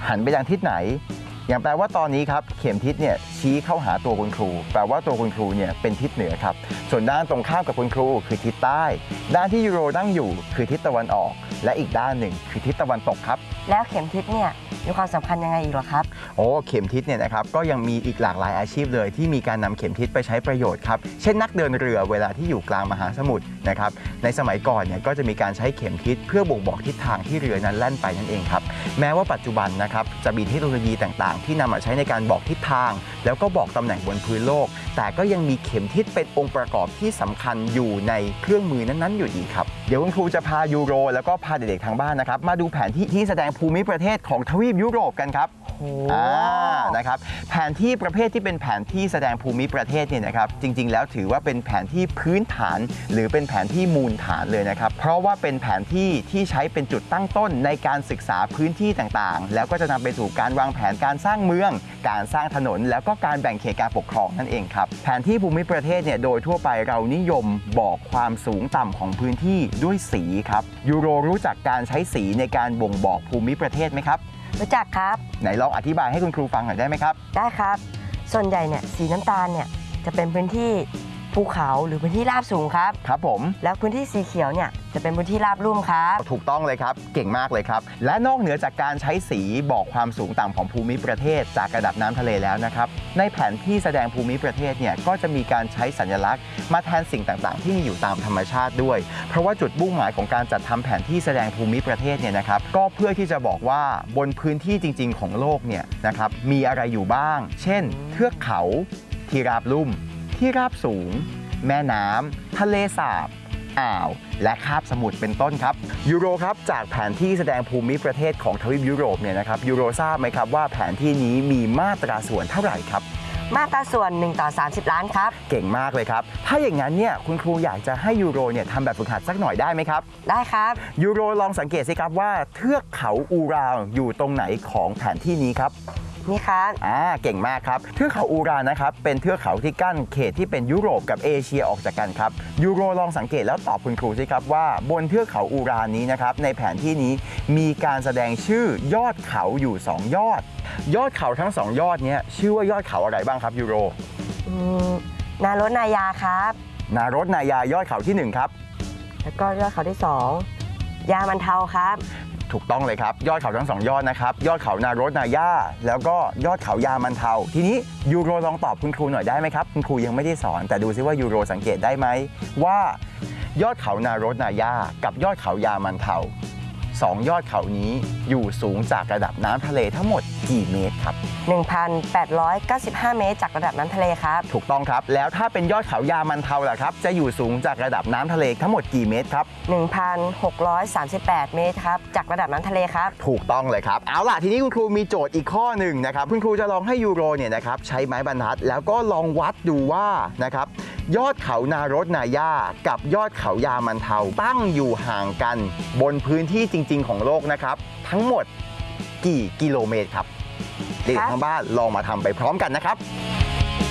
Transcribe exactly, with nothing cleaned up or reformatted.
หันไปทางทิศไหนอย่างแปลว่าตอนนี้ครับเข็มทิศเนี่ยชี้เข้าหาตัวคุณครูแปลว่าตัวคุณครูเนี่ยเป็นทิศเหนือครับส่วนด้านตรงข้ามกับคุณครูคือทิศใต้ด้านที่ยูโรนั่งอยู่คือทิศตะวันออกและอีกด้านหนึ่งคือทิศตะวันตกครับแล้วเข็มทิศเนี่ยมีความสำคัญยังไงอีกหรอครับโอ้เข็มทิศเนี่ยนะครับก็ยังมีอีกหลากหลายอาชีพเลยที่มีการนำเข็มทิศไปใช้ประโยชน์ครับเช่นนักเดินเรือเวลาที่อยู่กลางมหาสมุทรนะครับในสมัยก่อนเนี่ยก็จะมีการใช้เข็มทิศเพื่อบ่งบอกทิศทางที่เรือนั้นแล่นไปนั่นเองครับแม้ว่าปัจจุบันนะครับจะมีเทคโนโลยีต่างๆที่นำมาใช้ในการบอกทิศทางแล้วก็บอกตำแหน่งบนพื้นโลกแต่ก็ยังมีเข็มทิศเป็นองค์ประกอบที่สำคัญอยู่ในเครื่องมือนั้นๆอยู่ดีครับเดี๋ยวคุณครูจะพายูโรแล้วก็พาเด็กๆทางบ้านนะครับมาดูแผนที่ที่แสดงภูมิประเทศของทวีปยุโรปกันครับอ่านะครับแผนที่ประเภทที่เป็นแผนที่แสดงภูมิประเทศเนี่ยนะครับจริงๆแล้วถือว่าเป็นแผนที่พื้นฐานหรือเป็นแผนที่มูลฐานเลยนะครับเพราะว่าเป็นแผนที่ที่ใช้เป็นจุดตั้งต้นในการศึกษาพื้นที่ต่างๆแล้วก็จะนำไปสู่การวางแผนการสร้างเมืองการสร้างถนนแล้วก็การแบ่งเขตการปกครองนั่นเองครับแผนที่ภูมิประเทศเนี่ยโดยทั่วไปเรานิยมบอกความสูงต่ำของพื้นที่ด้วยสีครับยูโรรู้จักการใช้สีในการบ่งบอกภูมิประเทศไหมครับรู้จักครับไหนลองอธิบายให้คุณครูฟังหน่อยได้ไหมครับได้ครับส่วนใหญ่เนี่ยสีน้ำตาลเนี่ยจะเป็นพื้นที่ภูเขาหรือพื้นที่ราบสูงครับครับผมแล้วพื้นที่สีเขียวเนี่ยจะเป็นพื้นที่ราบลุ่มครับถูกต้องเลยครับเก่งมากเลยครับและนอกเหนือจากการใช้สีบอกความสูงต่ำของภูมิประเทศจากระดับน้ำทะเลแล้วนะครับในแผนที่แสดงภูมิประเทศเนี่ยก็จะมีการใช้สัญลักษณ์มาแทนสิ่งต่างๆที่มีอยู่ตามธรรมชาติด้วยเพราะว่าจุดมุ่งหมายของการจัดทำแผนที่แสดงภูมิประเทศเนี่ยนะครับก็เพื่อที่จะบอกว่าบนพื้นที่จริงๆของโลกเนี่ยนะครับมีอะไรอยู่บ้างเช่นเทือกเขาที่ราบลุ่มที่ราบสูงแม่น้ำทะเลสาบอ่าวและคาบสมุทรเป็นต้นครับยูโรครับจากแผนที่แสดงภูมิประเทศของทวีปยุโรปเนี่ยนะครับยูโรทราบไหมครับว่าแผนที่นี้มีมาตราส่วนเท่าไหร่ครับมาตราส่วนหนึ่งต่อสามสิบล้านครับเก่งมากเลยครับถ้าอย่างนั้นเนี่ยคุณครูอยากจะให้ยูโรเนี่ยทำแบบฝึกหัดสักหน่อยได้ไหมครับได้ครับยูโรลองสังเกตสิครับว่าเทือกเขาอูราวอยู่ตรงไหนของแผนที่นี้ครับนี่ครับอ่าเก่งมากครับเทือกเขาอูรานนะครับเป็นเทือกเขาที่กั้นเขตที่เป็นยุโรปกับเอเชียออกจากกันครับยูโรลองสังเกตแล้วตอบคุณครูสิครับว่าบนเทือกเขาอูรานนี้นะครับในแผนที่นี้มีการแสดงชื่อยอดเขาอยู่สองยอดยอดเขาทั้งสองยอดนี้ชื่อว่ายอดเขาอะไรบ้างครับยูโรอืมนารถนายาครับนารถนายายอดเขาที่หนึ่งครับแล้วก็ยอดเขาที่สองยามันเทาครับถูกต้องเลยครับยอดเขาทั้งสองยอดนะครับยอดเขานารถนาย่าแล้วก็ยอดเขายามันเทาทีนี้ยูโรลองตอบคุณครูหน่อยได้ไหมครับคุณครูยังไม่ได้สอนแต่ดูซิว่ายูโรสังเกตได้ไหมว่ายอดเขานารถนาย่ากับยอดเขายามันเทาสองยอดเขานี้อยู่สูงจากระดับน้ำทะเลทั้งหมดกี่เมตรครับหนึ่งพันแปดร้อยเก้าสิบห้า เมตรจากระดับน้ำทะเลครับถูกต้องครับแล้วถ้าเป็นยอดเขายามันเทาล่ะครับจะอยู่สูงจากระดับน้ำทะเลทั้งหมดกี่เมตรครับหนึ่งพันหกร้อยสามสิบแปด เมตรครับจากระดับน้ำทะเลครับถูกต้องเลยครับเอาล่ะทีนี้คุณครูมีโจทย์อีกข้อหนึ่งนะครับคุณครูจะลองให้ยูโรเนี่ยนะครับใช้ไม้บรรทัดแล้วก็ลองวัดดูว่านะครับยอดเขานารถนาย่ากับยอดเขายามันเทาตั้งอยู่ห่างกันบนพื้นที่จริงๆของโลกนะครับทั้งหมดกี่กิโลเมตรครับเด็กทางบ้านลองมาทำไปพร้อมกันนะครับ